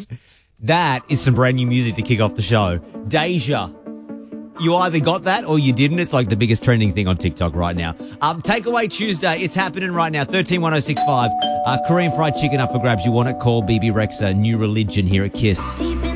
That is some brand new music to kick off the show. Deja. You either got that or you didn't. It's like the biggest trending thing on TikTok right now. Takeaway Tuesday. It's happening right now. 131065. Korean fried chicken up for grabs. You want it? Call BB Rexa. New religion here at Kiss.